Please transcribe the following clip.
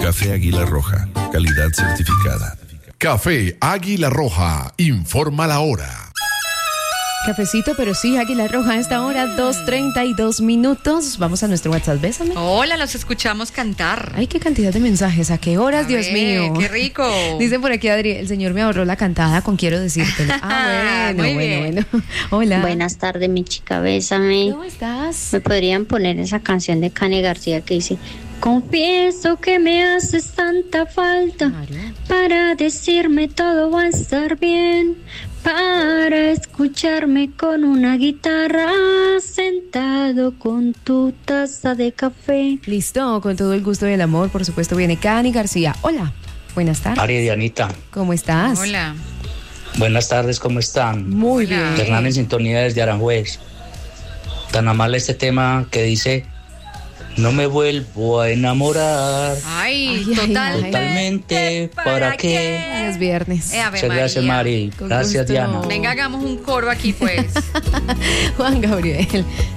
Café Águila Roja, calidad certificada. Café Águila Roja, informa la hora. Cafecito, pero sí, Águila Roja a esta hora, 2:32. Vamos a nuestro WhatsApp, bésame. Hola, los escuchamos cantar. Ay, qué cantidad de mensajes, ¿a qué horas, Dios mío? ¡Qué rico! Dice por aquí, Adri, el señor me ahorró la cantada con quiero decírtelo. Bueno. Hola. Buenas tardes, mi chica, bésame. ¿Cómo estás? ¿Me podrían poner esa canción de Cani García que dice: confieso que me haces tanta falta para decirme todo va a estar bien, para escucharme con una guitarra sentado con tu taza de café? Listo, con todo el gusto y el amor, por supuesto, viene Cani García. Hola, buenas tardes. Ari, Dianita. ¿Cómo estás? Hola. Buenas tardes, ¿cómo están? Muy Hola. bien. Hernán en sintonía desde Aranjuez. Tan amable este tema que dice: no me vuelvo a enamorar. Ay, Ay, Totalmente, ¿para qué? Es viernes. Ave Muchas gracias, María. Mari. Con Gracias, gusto. Diana. Venga, hagamos un coro aquí, pues. Juan Gabriel.